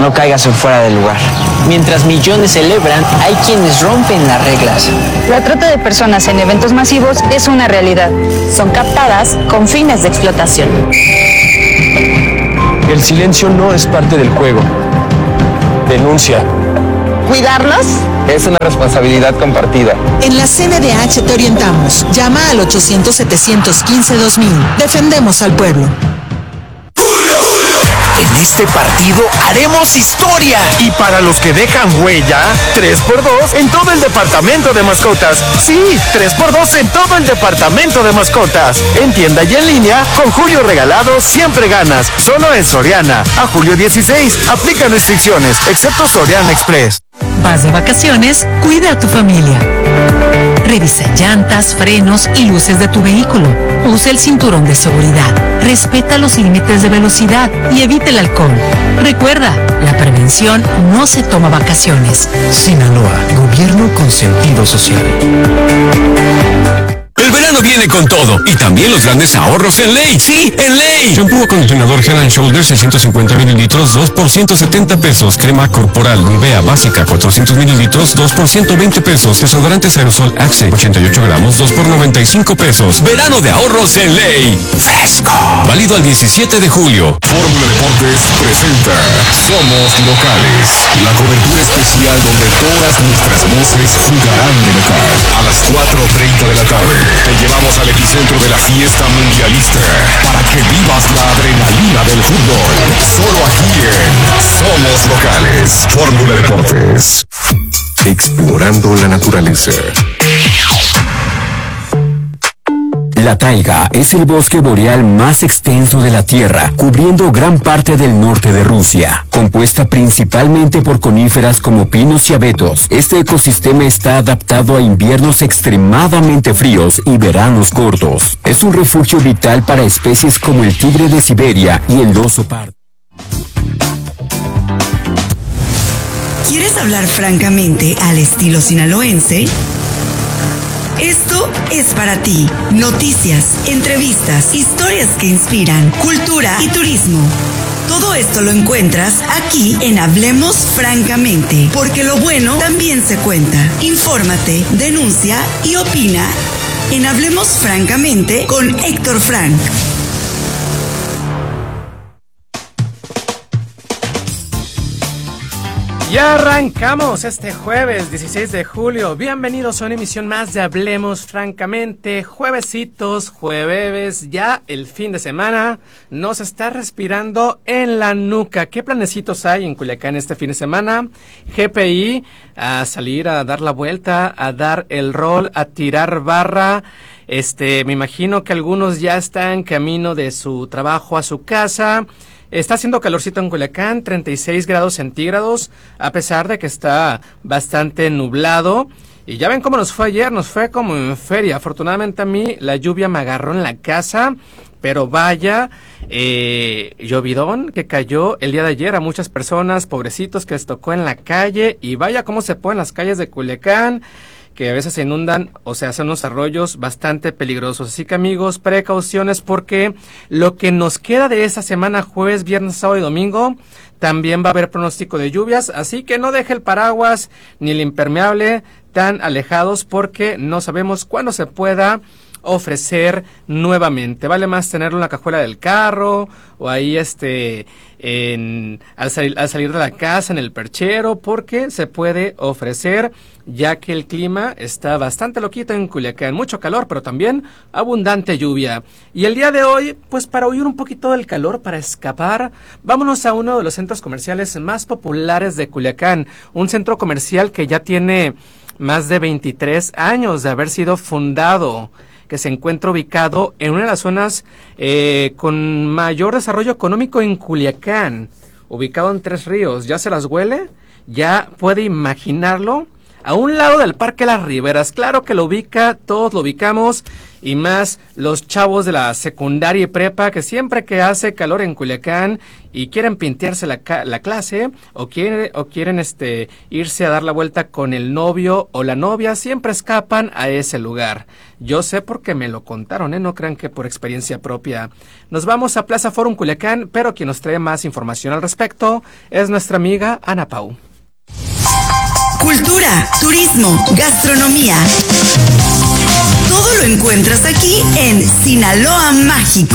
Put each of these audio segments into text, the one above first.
no caigas en fuera de lugar. Mientras millones celebran, hay quienes rompen las reglas. La trata de personas en eventos masivos es una realidad. Son captadas con fines de explotación. El silencio no es parte del juego. Denuncia. ¿Cuidarlos? Es una responsabilidad compartida. En la CNDH te orientamos. Llama al 800-715-2000. Defendemos al pueblo. En este partido haremos historia. Y para los que dejan huella, 3x2 en todo el departamento de mascotas. Sí, 3x2 en todo el departamento de mascotas. En tienda y en línea, con Julio Regalado siempre ganas. Solo en Soriana. A julio 16. Aplican restricciones, excepto Soriana Express. Vas de vacaciones, cuida a tu familia. Revisa llantas, frenos y luces de tu vehículo. Usa el cinturón de seguridad. Respeta los límites de velocidad y evita el alcohol. Recuerda, la prevención no se toma vacaciones. Sinaloa, gobierno con sentido social. El verano viene con todo y también los grandes ahorros en Ley. Sí, en Ley. Shampoo acondicionador Head & Shoulders 650 mililitros, 2 por 170 pesos. Crema corporal Nivea básica 400 mililitros, 2 por 120 pesos. Desodorantes aerosol Axe 88 gramos, 2 por 95 pesos. Verano de ahorros en Ley. Fresco. Válido al 17 de julio. Fórmula Deportes presenta Somos Locales. La cobertura especial donde todas nuestras voces jugarán de local. A las 4:30 de la tarde. Te llevamos al epicentro de la fiesta mundialista para que vivas la adrenalina del fútbol. Solo aquí en Somos Locales. Fórmula Deportes. Explorando la naturaleza. La taiga es el bosque boreal más extenso de la Tierra, cubriendo gran parte del norte de Rusia. Compuesta principalmente por coníferas como pinos y abetos, este ecosistema está adaptado a inviernos extremadamente fríos y veranos cortos. Es un refugio vital para especies como el tigre de Siberia y el oso pardo. ¿Quieres hablar francamente al estilo sinaloense? Esto es para ti. Noticias, entrevistas, historias que inspiran, cultura y turismo. Todo esto lo encuentras aquí en Hablemos Francamente, porque lo bueno también se cuenta. Infórmate, denuncia y opina en Hablemos Francamente con Héctor Frank. Ya arrancamos este jueves 16 de julio. Bienvenidos a una emisión más de Hablemos Francamente. Juevesitos, jueves, ya el fin de semana nos está respirando en la nuca. ¿Qué planecitos hay en Culiacán este fin de semana? GPI, a salir a dar la vuelta, a dar el rol, a tirar barra. Me imagino que algunos ya están camino de su trabajo a su casa. Está haciendo calorcito en Culiacán, 36 grados centígrados, a pesar de que está bastante nublado. Y ya ven cómo nos fue ayer, nos fue como en feria. Afortunadamente a mí la lluvia me agarró en la casa, pero vaya, llovidón que cayó el día de ayer a muchas personas, pobrecitos que les tocó en la calle. Y vaya cómo se ponen las calles de Culiacán, que a veces se inundan o se hacen unos arroyos bastante peligrosos. Así que amigos, precauciones porque lo que nos queda de esta semana, jueves, viernes, sábado y domingo, también va a haber pronóstico de lluvias. Así que no deje el paraguas ni el impermeable tan alejados porque no sabemos cuándo se pueda ofrecer nuevamente. Vale más tenerlo en la cajuela del carro o ahí al salir de la casa en el perchero, porque se puede ofrecer, ya que el clima está bastante loquito en Culiacán, mucho calor pero también abundante lluvia. Y el día de hoy, pues para huir un poquito del calor, para escapar, vámonos a uno de los centros comerciales más populares de Culiacán, un centro comercial que ya tiene más de 23 años de haber sido fundado, que se encuentra ubicado en una de las zonas con mayor desarrollo económico en Culiacán, ubicado en Tres Ríos. ¿Ya se las huele? ¿Ya puede imaginarlo? A un lado del Parque Las Riberas, claro que lo ubica, todos lo ubicamos, y más los chavos de la secundaria y prepa que siempre que hace calor en Culiacán y quieren pintearse la clase o quieren irse a dar la vuelta con el novio o la novia, siempre escapan a ese lugar. Yo sé porque me lo contaron, no crean que por experiencia propia. Nos vamos a Plaza Forum Culiacán, pero quien nos trae más información al respecto es nuestra amiga Ana Pau. Cultura, turismo, gastronomía. Todo lo encuentras aquí en Sinaloa Mágico.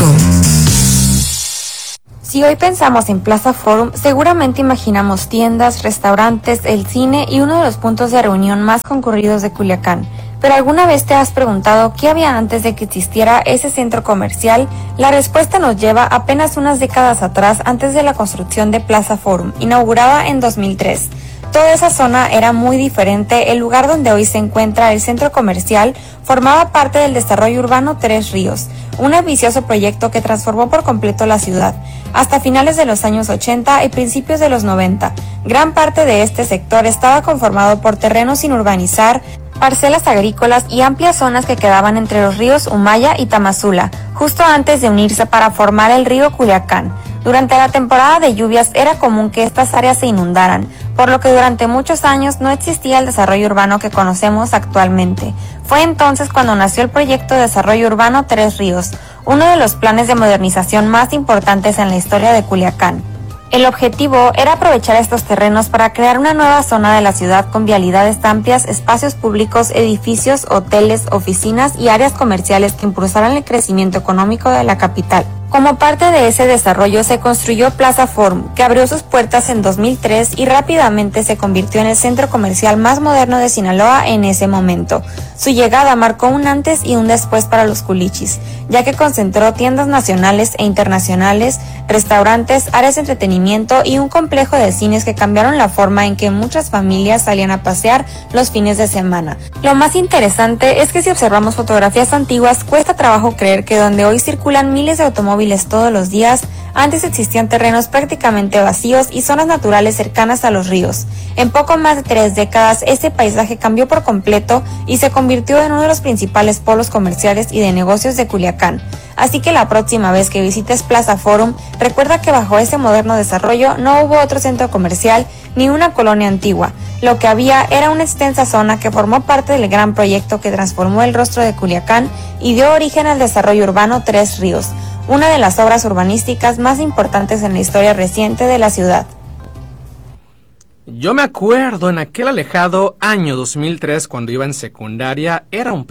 Si hoy pensamos en Plaza Forum, seguramente imaginamos tiendas, restaurantes, el cine y uno de los puntos de reunión más concurridos de Culiacán. ¿Pero alguna vez te has preguntado qué había antes de que existiera ese centro comercial? La respuesta nos lleva apenas unas décadas atrás, antes de la construcción de Plaza Forum, inaugurada en 2003. Toda esa zona era muy diferente. El lugar donde hoy se encuentra el centro comercial formaba parte del desarrollo urbano Tres Ríos, un ambicioso proyecto que transformó por completo la ciudad. Hasta finales de los años 80 y principios de los 90, gran parte de este sector estaba conformado por terrenos sin urbanizar, parcelas agrícolas y amplias zonas que quedaban entre los ríos Humaya y Tamazula, justo antes de unirse para formar el río Culiacán. Durante la temporada de lluvias era común que estas áreas se inundaran, por lo que durante muchos años no existía el desarrollo urbano que conocemos actualmente. Fue entonces cuando nació el proyecto de desarrollo urbano Tres Ríos, uno de los planes de modernización más importantes en la historia de Culiacán. El objetivo era aprovechar estos terrenos para crear una nueva zona de la ciudad con vialidades amplias, espacios públicos, edificios, hoteles, oficinas y áreas comerciales que impulsaran el crecimiento económico de la capital. Como parte de ese desarrollo se construyó Plaza Forum, que abrió sus puertas en 2003 y rápidamente se convirtió en el centro comercial más moderno de Sinaloa en ese momento. Su llegada marcó un antes y un después para los culichis, ya que concentró tiendas nacionales e internacionales, restaurantes, áreas de entretenimiento y un complejo de cines que cambiaron la forma en que muchas familias salían a pasear los fines de semana. Lo más interesante es que si observamos fotografías antiguas, cuesta trabajo creer que donde hoy circulan miles de automóviles todos los días, antes existían terrenos prácticamente vacíos y zonas naturales cercanas a los ríos. En poco más de 3 décadas, ese paisaje cambió por completo y se convirtió en uno de los principales polos comerciales y de negocios de Culiacán. Así que la próxima vez que visites Plaza Forum, recuerda que bajo ese moderno desarrollo no hubo otro centro comercial ni una colonia antigua. Lo que había era una extensa zona que formó parte del gran proyecto que transformó el rostro de Culiacán y dio origen al desarrollo urbano Tres Ríos, una de las obras urbanísticas más importantes en la historia reciente de la ciudad. Yo me acuerdo en aquel alejado año 2003 cuando iba en secundaria, era un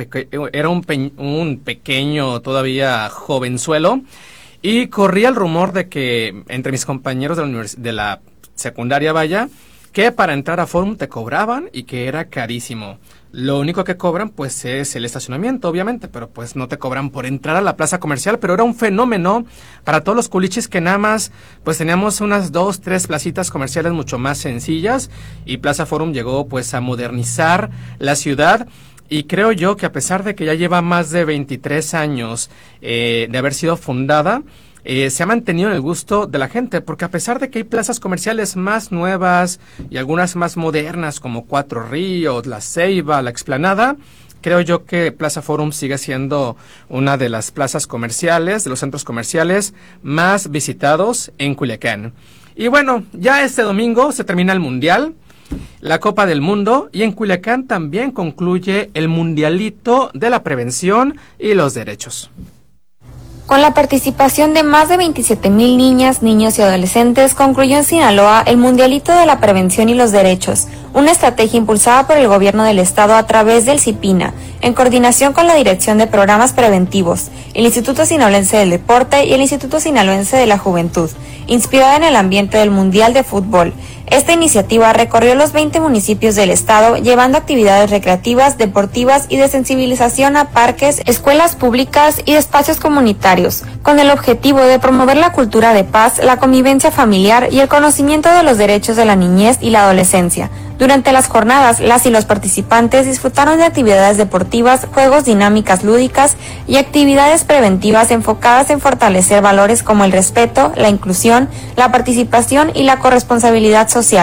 pequeño todavía jovenzuelo y corría el rumor de que entre mis compañeros de la secundaria que para entrar a Forum te cobraban y que era carísimo. Lo único que cobran pues es el estacionamiento, obviamente, pero pues no te cobran por entrar a la plaza comercial, pero era un fenómeno para todos los culichis que nada más pues teníamos unas 2, 3 placitas comerciales mucho más sencillas y Plaza Forum llegó pues a modernizar la ciudad. Y creo yo que a pesar de que ya lleva más de 23 años de haber sido fundada, se ha mantenido en el gusto de la gente, porque a pesar de que hay plazas comerciales más nuevas y algunas más modernas como Cuatro Ríos, La Ceiba, La Explanada, creo yo que Plaza Forum sigue siendo una de las plazas comerciales, de los centros comerciales más visitados en Culiacán. Y bueno, ya este domingo se termina el Mundial, la Copa del Mundo, y en Culiacán también concluye el Mundialito de la Prevención y los Derechos. Con la participación de más de 27,000 niñas, niños y adolescentes, concluyó en Sinaloa el Mundialito de la Prevención y los Derechos, una estrategia impulsada por el gobierno del estado a través del CIPINA, en coordinación con la Dirección de Programas Preventivos, el Instituto Sinaloense del Deporte y el Instituto Sinaloense de la Juventud, inspirada en el ambiente del Mundial de Fútbol. Esta iniciativa recorrió los 20 municipios del estado, llevando actividades recreativas, deportivas y de sensibilización a parques, escuelas públicas y espacios comunitarios, con el objetivo de promover la cultura de paz, la convivencia familiar y el conocimiento de los derechos de la niñez y la adolescencia. Durante las jornadas, las y los participantes disfrutaron de actividades deportivas, juegos, dinámicas lúdicas y actividades preventivas enfocadas en fortalecer valores como el respeto, la inclusión, la participación y la corresponsabilidad social.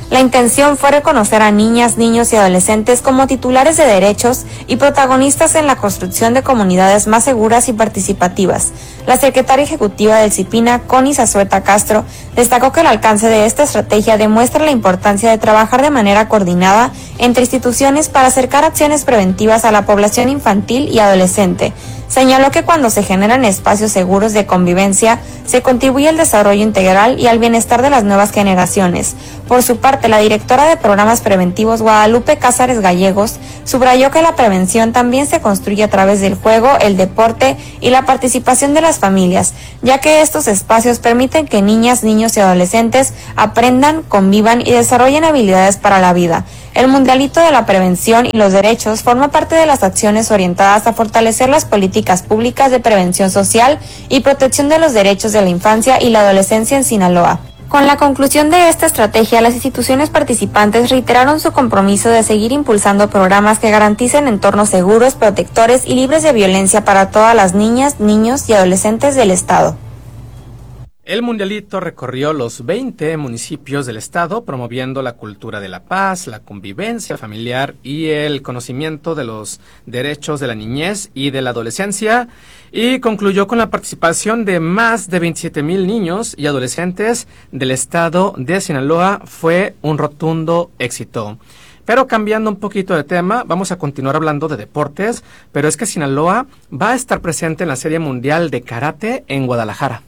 La intención fue reconocer a niñas, niños y adolescentes como titulares de derechos y protagonistas en la construcción de comunidades más seguras y participativas. La secretaria ejecutiva del CIPINA, Connie Zazueta Castro, destacó que el alcance de esta estrategia demuestra la importancia de trabajar de manera coordinada entre instituciones para acercar acciones preventivas a la población infantil y adolescente. Señaló que cuando se generan espacios seguros de convivencia, se contribuye al desarrollo integral y al bienestar de las nuevas generaciones. Por su parte, la directora de programas preventivos, Guadalupe Cázares Gallegos, subrayó que la prevención también se construye a través del juego, el deporte y la participación de las familias, ya que estos espacios permiten que niñas, niños y adolescentes aprendan, convivan y desarrollen habilidades para la vida. El Mundialito de la Prevención y los Derechos forma parte de las acciones orientadas a fortalecer las políticas públicas de prevención social y protección de los derechos de la infancia y la adolescencia en Sinaloa. Con la conclusión de esta estrategia, las instituciones participantes reiteraron su compromiso de seguir impulsando programas que garanticen entornos seguros, protectores y libres de violencia para todas las niñas, niños y adolescentes del Estado. El Mundialito recorrió los 20 municipios del estado, promoviendo la cultura de la paz, la convivencia familiar y el conocimiento de los derechos de la niñez y de la adolescencia, y concluyó con la participación de más de 27,000 niños y adolescentes del estado de Sinaloa. Fue un rotundo éxito. Pero cambiando un poquito de tema, vamos a continuar hablando de deportes, pero es que Sinaloa va a estar presente en la Serie Mundial de Karate en Guadalajara.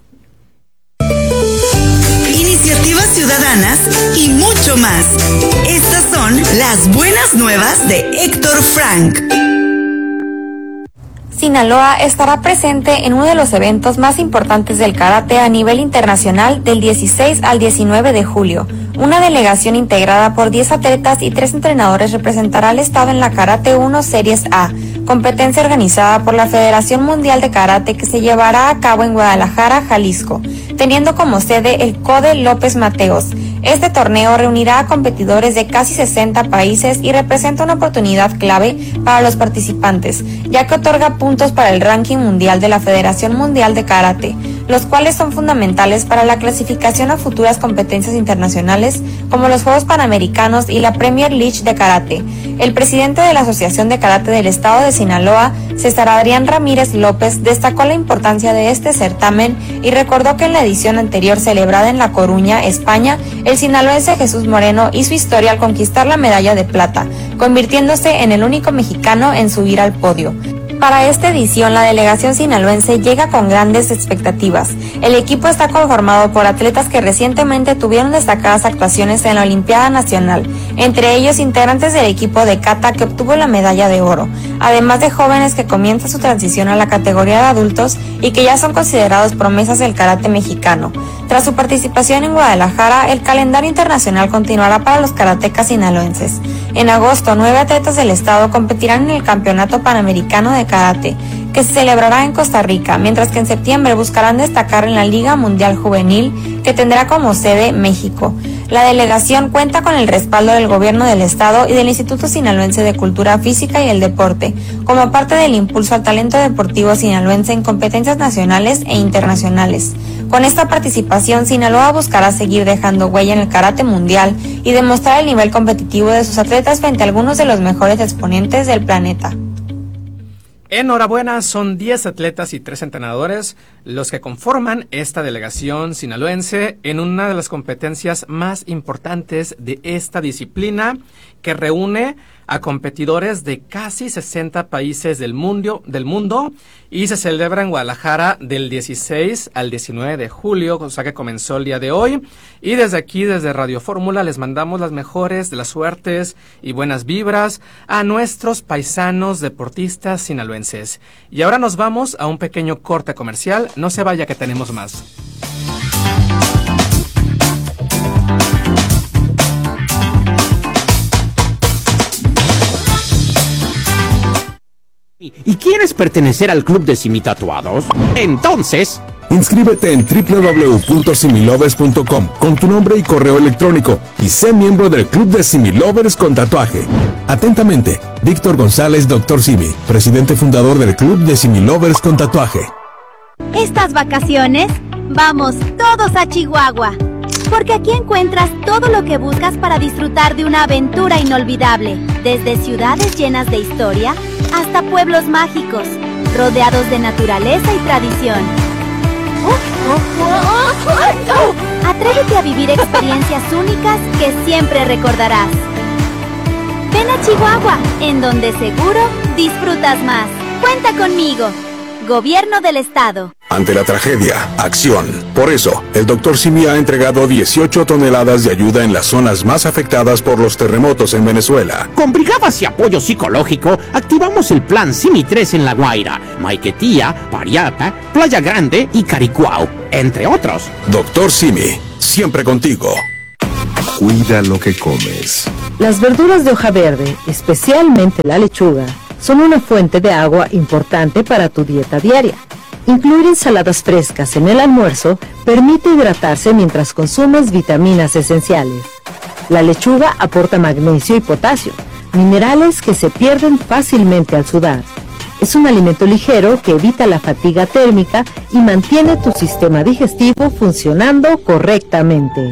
Iniciativas ciudadanas y mucho más. Estas son las buenas nuevas de Héctor Frank. Sinaloa estará presente en uno de los eventos más importantes del karate a nivel internacional del 16 al 19 de julio. Una delegación integrada por 10 atletas y 3 entrenadores representará al estado en la Karate 1 Series A, competencia organizada por la Federación Mundial de Karate que se llevará a cabo en Guadalajara, Jalisco, teniendo como sede el CODE López Mateos. Este torneo reunirá a competidores de casi 60 países y representa una oportunidad clave para los participantes, ya que otorga puntos para el ranking mundial de la Federación Mundial de Karate, los cuales son fundamentales para la clasificación a futuras competencias internacionales como los Juegos Panamericanos y la Premier League de Karate. El presidente de la Asociación de Karate del Estado de Sinaloa, César Adrián Ramírez López, destacó la importancia de este certamen y recordó que en la edición anterior celebrada en La Coruña, España, el sinaloense Jesús Moreno hizo historia al conquistar la medalla de plata, convirtiéndose en el único mexicano en subir al podio. Para esta edición, la delegación sinaloense llega con grandes expectativas. El equipo está conformado por atletas que recientemente tuvieron destacadas actuaciones en la Olimpiada Nacional, entre ellos integrantes del equipo de kata que obtuvo la medalla de oro, además de jóvenes que comienzan su transición a la categoría de adultos y que ya son considerados promesas del karate mexicano. Tras su participación en Guadalajara, el calendario internacional continuará para los karatecas sinaloenses. En agosto, 9 atletas del estado competirán en el Campeonato Panamericano de Karate, que se celebrará en Costa Rica, mientras que en septiembre buscarán destacar en la Liga Mundial Juvenil, que tendrá como sede México. La delegación cuenta con el respaldo del gobierno del estado y del Instituto Sinaloense de Cultura Física y el Deporte, como parte del impulso al talento deportivo sinaloense en competencias nacionales e internacionales. Con esta participación, Sinaloa buscará seguir dejando huella en el karate mundial y demostrar el nivel competitivo de sus atletas frente a algunos de los mejores exponentes del planeta. Enhorabuena, son 10 atletas y 3 entrenadores los que conforman esta delegación sinaloense en una de las competencias más importantes de esta disciplina, que reúne a competidores de casi 60 países del mundo y se celebra en Guadalajara del 16 al 19 de julio, o sea que comenzó el día de hoy. Y desde aquí, desde Radio Fórmula, les mandamos las mejores de las suertes y buenas vibras a nuestros paisanos deportistas sinaloenses. Y ahora nos vamos a un pequeño corte comercial. No se vaya, que tenemos más. ¿Y quieres pertenecer al club de Simitatuados? Entonces, inscríbete en www.similovers.com con tu nombre y correo electrónico y sé miembro del club de Similovers con tatuaje. Atentamente, Víctor González, Dr. Simi, presidente fundador del club de Similovers con tatuaje. Estas vacaciones, vamos todos a Chihuahua. Porque aquí encuentras todo lo que buscas para disfrutar de una aventura inolvidable, desde ciudades llenas de historia hasta pueblos mágicos, rodeados de naturaleza y tradición. Atrévete a vivir experiencias únicas que siempre recordarás. Ven a Chihuahua, en donde seguro disfrutas más. Cuenta conmigo. Gobierno del Estado. Ante la tragedia, acción. Por eso, el Dr. Simi ha entregado 18 toneladas de ayuda en las zonas más afectadas por los terremotos en Venezuela. Con brigadas y apoyo psicológico, activamos el plan Simi 3 en La Guaira, Maiquetía, Pariata, Playa Grande y Caricuao, entre otros. Dr. Simi, siempre contigo. Cuida lo que comes. Las verduras de hoja verde, especialmente la lechuga, son una fuente de agua importante para tu dieta diaria. Incluir ensaladas frescas en el almuerzo permite hidratarse mientras consumes vitaminas esenciales. La lechuga aporta magnesio y potasio, minerales que se pierden fácilmente al sudar. Es un alimento ligero que evita la fatiga térmica y mantiene tu sistema digestivo funcionando correctamente.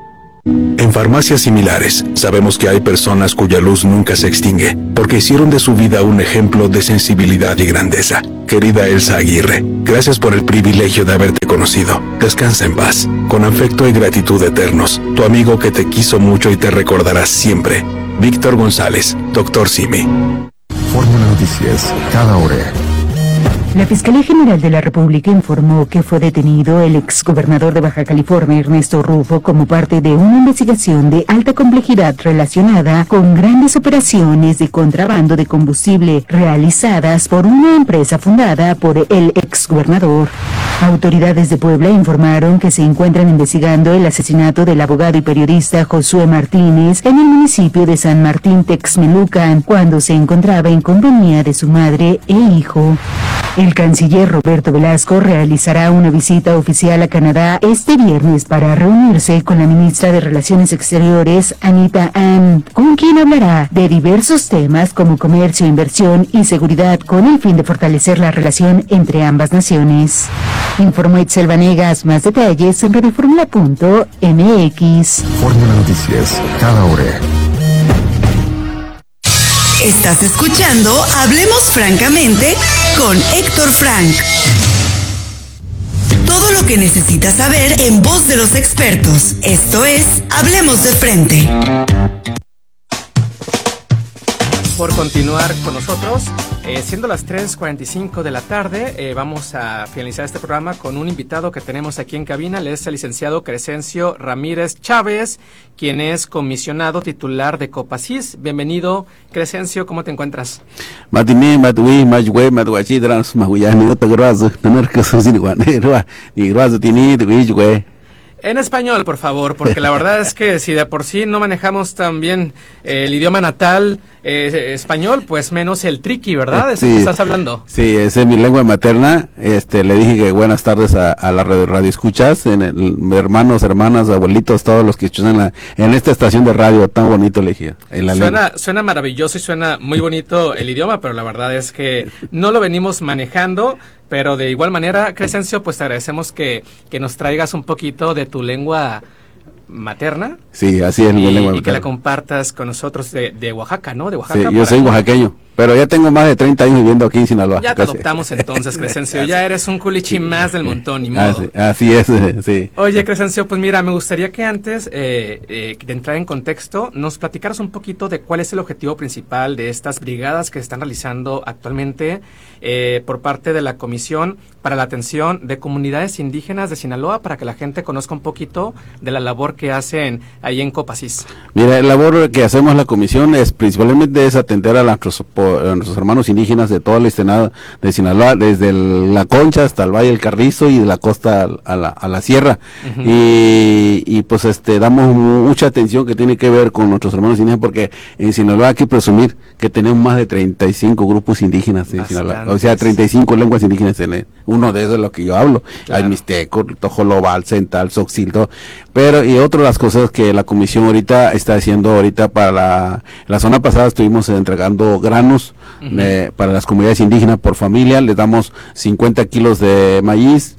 En farmacias similares, sabemos que hay personas cuya luz nunca se extingue, porque hicieron de su vida un ejemplo de sensibilidad y grandeza. Querida Elsa Aguirre, gracias por el privilegio de haberte conocido. Descansa en paz, con afecto y gratitud eternos. Tu amigo que te quiso mucho y te recordará siempre. Víctor González, Dr. Simi. Fórmula Noticias, cada hora. La Fiscalía General de la República informó que fue detenido el exgobernador de Baja California, Ernesto Rufo, como parte de una investigación de alta complejidad relacionada con grandes operaciones de contrabando de combustible realizadas por una empresa fundada por el exgobernador. Autoridades de Puebla informaron que se encuentran investigando el asesinato del abogado y periodista Josué Martínez en el municipio de San Martín Texmelucan, cuando se encontraba en compañía de su madre e hijo. El canciller Roberto Velasco realizará una visita oficial a Canadá este viernes para reunirse con la ministra de Relaciones Exteriores, Anita Ann, con quien hablará de diversos temas como comercio, inversión y seguridad, con el fin de fortalecer la relación entre ambas naciones. Informó Itzel Vanegas. Más detalles en radioformula.mx. Fórmula Noticias, cada hora. Estás escuchando Hablemos Francamente con Héctor Frank. Todo lo que necesitas saber en voz de los expertos. Esto es Hablemos de Frente. Por continuar con nosotros, siendo las 3:45 de la tarde, vamos a finalizar este programa con un invitado que tenemos aquí en cabina. Él es el licenciado Crescencio Ramírez Chávez, quien es comisionado titular de Copacis. Bienvenido, Crescencio, ¿cómo te encuentras? En español, por favor, porque la verdad es que si de por sí no manejamos tan bien el idioma natal español, pues menos el triqui, ¿verdad? ¿Es sí, que estás hablando? Sí, esa es mi lengua materna. Le dije que buenas tardes a la radio escuchas, hermanos, hermanas, abuelitos, todos los que escuchan en esta estación de radio tan bonito, le dije. Suena maravilloso y suena muy bonito el idioma, pero la verdad es que no lo venimos manejando. Pero de igual manera, Crescencio, pues te agradecemos que nos traigas un poquito de tu lengua materna. Sí, así es, mi lengua materna. Y que la compartas con nosotros de Oaxaca, ¿no? De Oaxaca. Sí, yo soy oaxaqueño, pero ya tengo más de 30 años viviendo aquí en Sinaloa. Ya te adoptamos entonces, Crescencio. Ya eres un culichi más del montón, ni modo. Así es, sí. Oye, Crescencio, pues mira, me gustaría que antes de entrar en contexto, nos platicaras un poquito de cuál es el objetivo principal de estas brigadas que se están realizando actualmente por parte de la Comisión para la Atención de Comunidades Indígenas de Sinaloa, para que la gente conozca un poquito de la labor que hacen ahí en Copacis. Mira, la labor que hacemos la comisión es principalmente atender a nuestros hermanos indígenas de toda la extensión de Sinaloa, desde la Concha hasta el Valle del Carrizo y de la costa a la sierra. Uh-huh. Y pues damos mucha atención que tiene que ver con nuestros hermanos indígenas, porque en Sinaloa hay que presumir que tenemos más de 35 grupos indígenas en Sinaloa, o sea, 35 lenguas indígenas en él. Uno de esos es lo que yo hablo, claro. Hay mixteco, tojolobal, central, xoxilto, pero y otra de las cosas que la comisión ahorita está haciendo para la zona pasada estuvimos entregando granos para las comunidades indígenas por familia. Les damos 50 kilos de maíz,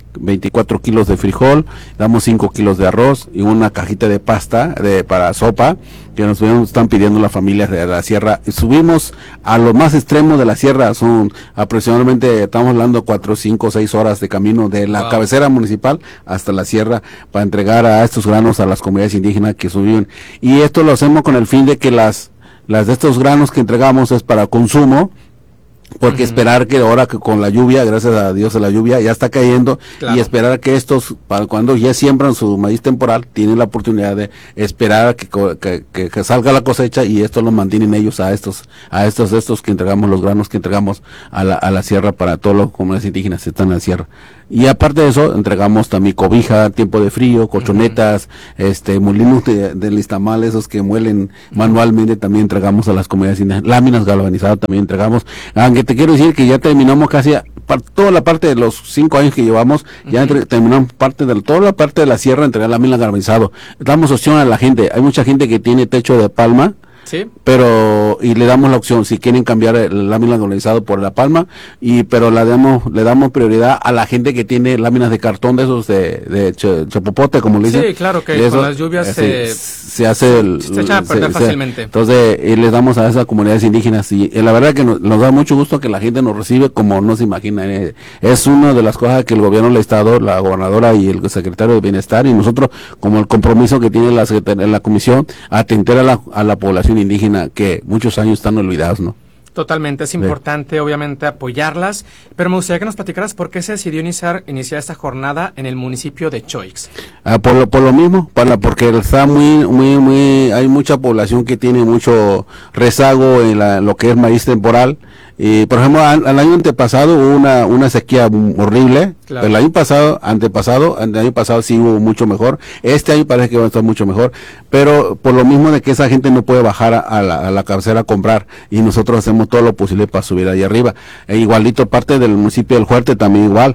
24 kilos de frijol, damos 5 kilos de arroz y una cajita de pasta para sopa que nos están pidiendo las familias de la sierra. Y subimos a lo más extremo de la sierra, son aproximadamente, estamos hablando 4, 5, 6 horas de camino de la cabecera municipal hasta la sierra para entregar a estos granos a las comunidades indígenas que subieron. Y esto lo hacemos con el fin de que las de estos granos que entregamos es para consumo, porque esperar que ahora que con la lluvia, gracias a Dios la lluvia ya está cayendo, y esperar que estos, para cuando ya siembran su maíz temporal, tienen la oportunidad de esperar a que salga la cosecha, y esto lo mantienen ellos a estos que entregamos, los granos que entregamos a la sierra para todos los comunidades indígenas que están en la sierra. Y aparte de eso, entregamos también cobija, tiempo de frío, colchonetas, molinos de listamal, esos que muelen manualmente, también entregamos a las comunidades indígenas, láminas galvanizadas también entregamos. Aunque te quiero decir que ya terminamos casi toda la parte de los 5 años que llevamos, ya terminamos toda la parte de la sierra, entregar láminas galvanizado. Damos opción a la gente, hay mucha gente que tiene techo de palma, ¿sí? Y le damos la opción si quieren cambiar el lámina galvanizado por la palma, pero le damos prioridad a la gente que tiene láminas de cartón de esos de chapopote, como le dicen. Sí, claro, que con las lluvias se hace se echa a perder fácilmente. Entonces les damos a esas comunidades indígenas, y la verdad que nos da mucho gusto que la gente nos recibe como no se imagina. Es una de las cosas que el gobierno del estado, la gobernadora y el secretario de Bienestar, y nosotros, como el compromiso que tiene la comisión, atender a la población indígena, que muchos años están olvidados, ¿no? Totalmente, es importante obviamente apoyarlas, pero me gustaría que nos platicaras por qué se decidió iniciar esta jornada en el municipio de Choix. Por lo mismo, porque está hay mucha población que tiene mucho rezago en lo que es maíz temporal. Por ejemplo, al año antepasado hubo una sequía horrible. Claro. El año pasado sí hubo mucho mejor. Este año parece que va a estar mucho mejor, pero por lo mismo de que esa gente no puede bajar a la cabecera a comprar, y nosotros hacemos todo lo posible para subir ahí arriba. Igualito parte del municipio del Fuerte también igual.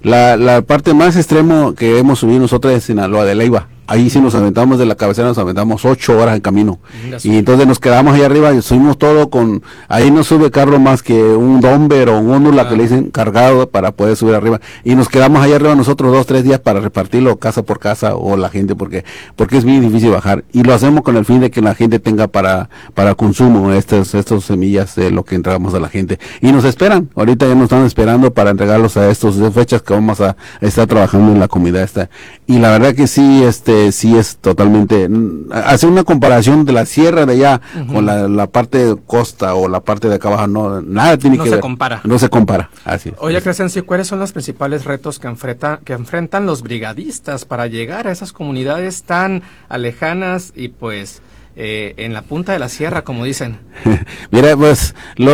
La parte más extremo que hemos subido nosotros es Sinaloa de Leiva. Ahí sí nos aventamos de la cabecera, nos aventamos 8 horas en camino. Y entonces nos quedamos ahí arriba y subimos todo ahí no sube carro más que un Domber o un Óndula que le dicen cargado para poder subir arriba. Y nos quedamos ahí arriba nosotros 2-3 días para repartirlo casa por casa o la gente, porque es bien difícil bajar. Y lo hacemos con el fin de que la gente tenga para consumo estas semillas de lo que entregamos a la gente. Y nos esperan, ahorita ya nos están esperando para entregarlos a estas fechas que vamos a estar trabajando en la comunidad esta. Y la verdad que sí, sí es totalmente, hacer una comparación de la sierra de allá con la parte de costa o la parte de acá abajo, nada tiene que ver. No se compara, así es. Oye, Crescencio, ¿cuáles son los principales retos que enfrentan los brigadistas para llegar a esas comunidades tan alejanas y pues en la punta de la sierra, como dicen? Mira, pues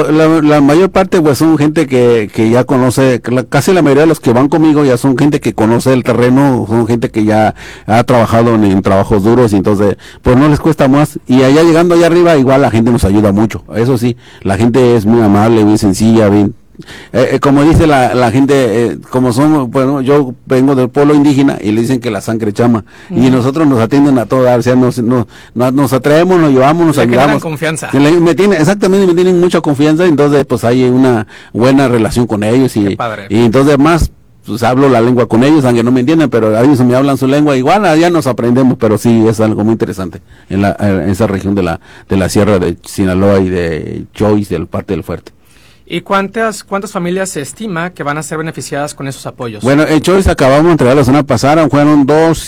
la mayor parte pues son gente que ya conoce, casi la mayoría de los que van conmigo ya son gente que conoce el terreno, son gente que ya ha trabajado en trabajos duros, y entonces pues no les cuesta más, y allá llegando allá arriba igual la gente nos ayuda mucho. Eso sí, la gente es muy amable, bien sencilla, bien como dice la gente, como somos, bueno, yo vengo del pueblo indígena y le dicen que la sangre chama, y nosotros nos atienden a todo, o sea, nos atraemos, nos llevamos, nos ayudamos. Confianza. Me tienen mucha confianza, entonces pues hay una buena relación con ellos, y entonces más pues hablo la lengua con ellos, aunque no me entiendan, pero a ellos me hablan su lengua, igual allá nos aprendemos, pero sí es algo muy interesante en esa región de la sierra de Sinaloa y de Choix, del parte del Fuerte. ¿Y cuántas familias se estima que van a ser beneficiadas con esos apoyos? Bueno, en Choix acabamos de entregar la semana pasada, fueron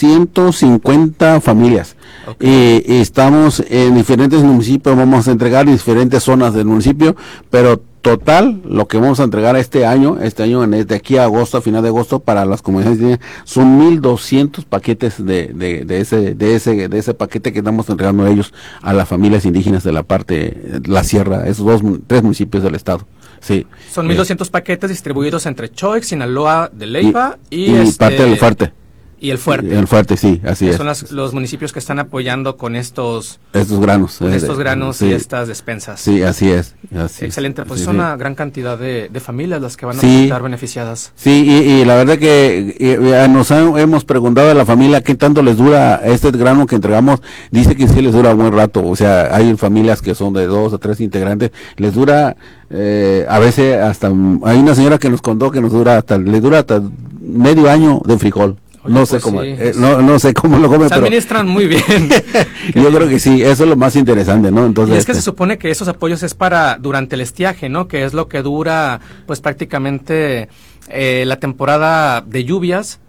250 familias. Okay. Y estamos en diferentes municipios, vamos a entregar diferentes zonas del municipio, pero total, lo que vamos a entregar este año de aquí a agosto, a final de agosto, para las comunidades son 1,200 paquetes de ese paquete que estamos entregando a ellos, a las familias indígenas de la parte, la sierra, esos 3 municipios del estado. Sí. Son 1,200 paquetes distribuidos entre Choix, Sinaloa de Leiva y parte del Fuerte. Y el Fuerte. El Fuerte, sí, así es. Son los municipios que están apoyando con estos granos. Sí. Y estas despensas. Sí, así es. Excelente, pues son una gran cantidad de familias las que van a estar beneficiadas. Sí, y la verdad que hemos preguntado a la familia qué tanto les dura este grano que entregamos. Dice que sí les dura un buen rato. O sea, hay familias que son de 2 o 3 integrantes. Les dura, a veces hasta, hay una señora que nos contó que le dura hasta medio año de frijol. Oye, no sé cómo, no sé cómo lo comen, se administran muy bien. Yo creo que sí, eso es lo más interesante, ¿no? Entonces, y es que se supone que esos apoyos es para durante el estiaje, ¿no? Que es lo que dura, pues prácticamente la temporada de lluvias,